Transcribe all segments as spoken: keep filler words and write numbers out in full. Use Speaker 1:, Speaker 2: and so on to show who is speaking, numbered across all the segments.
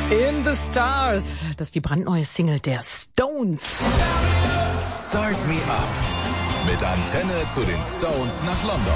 Speaker 1: In the Stars. Das ist die brandneue Single der Stones.
Speaker 2: Start Me Up. Mit Antenne zu den Stones nach London.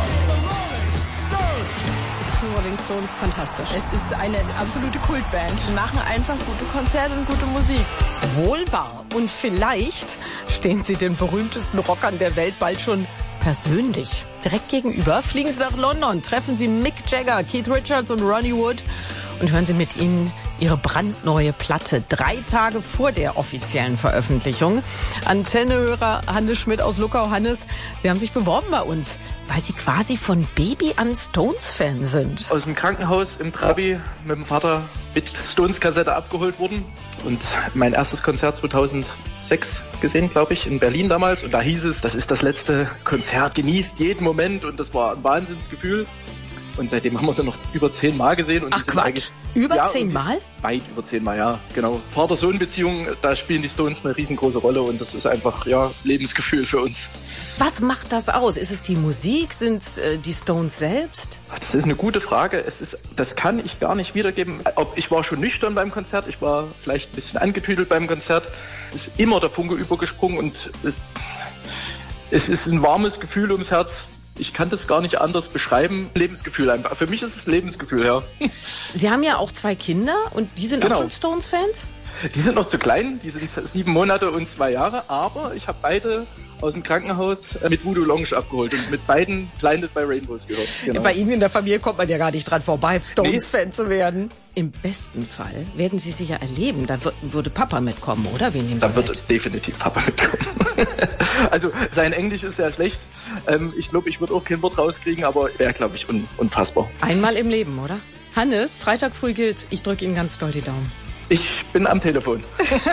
Speaker 3: Die Rolling Stones, fantastisch. Es ist eine absolute Kultband. Die machen einfach gute Konzerte und gute Musik.
Speaker 1: Wohl wahr. Und vielleicht stehen sie den berühmtesten Rockern der Welt bald schon persönlich. Direkt gegenüber fliegen sie nach London, treffen sie Mick Jagger, Keith Richards und Ronnie Wood und hören sie mit ihnen ihre brandneue Platte, drei Tage vor der offiziellen Veröffentlichung. Antennehörer Hannes Schmidt aus Luckau. Hannes, Sie haben sich beworben bei uns, weil Sie quasi von Baby an Stones-Fan sind.
Speaker 4: Aus dem Krankenhaus im Trabi mit dem Vater mit Stones-Kassette abgeholt worden und mein erstes Konzert zweitausendsechs gesehen, glaube ich, in Berlin damals. Und da hieß es, das ist das letzte Konzert, genießt jeden Moment, und das war ein Wahnsinnsgefühl. Und seitdem haben wir sie noch über zehn Mal gesehen. Und
Speaker 1: Ach Quatsch, über ja, zehn Mal?
Speaker 4: Weit über zehn Mal, ja, genau. Vater-Sohn-Beziehung, da spielen die Stones eine riesengroße Rolle, und das ist einfach, ja, Lebensgefühl für uns.
Speaker 1: Was macht das aus? Ist es die Musik? Sind es äh, die Stones selbst?
Speaker 4: Das ist eine gute Frage. Es ist, das kann ich gar nicht wiedergeben. Ob, ich war schon nüchtern beim Konzert, ich war vielleicht ein bisschen angetüdelt beim Konzert. Es ist immer der Funke übergesprungen, und es, es ist ein warmes Gefühl ums Herz. Ich kann das gar nicht anders beschreiben. Lebensgefühl einfach. Für mich ist es Lebensgefühl, ja.
Speaker 1: Sie haben ja auch zwei Kinder, und die sind genau. auch schon Stones-Fans?
Speaker 4: Die sind noch zu klein, die sind sieben Monate und zwei Jahre, aber ich habe beide aus dem Krankenhaus mit Voodoo Lounge abgeholt und mit beiden Blinded by Rainbows gehört. Genau.
Speaker 1: Bei Ihnen in der Familie kommt man ja gar nicht dran vorbei, Stones-Fan nee. zu werden. Im besten Fall werden Sie sie ja erleben. Da w- würde Papa mitkommen, oder? Wen nehmen Sie
Speaker 4: Da würde
Speaker 1: mit?
Speaker 4: definitiv Papa mitkommen. Also sein Englisch ist sehr schlecht. Ähm, ich glaube, ich würde auch kein Wort rauskriegen, aber wäre, glaube ich, un- unfassbar.
Speaker 1: Einmal im Leben, oder? Hannes, Freitag früh gilt. Ich drücke Ihnen ganz doll die Daumen.
Speaker 4: Ich bin am Telefon.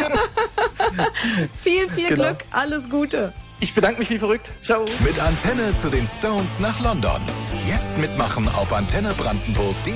Speaker 1: viel, viel
Speaker 4: genau.
Speaker 1: Glück, alles Gute.
Speaker 4: Ich bedanke mich wie verrückt. Ciao.
Speaker 2: Mit Antenne zu den Stones nach London. Jetzt mitmachen auf antenne brandenburg punkt de.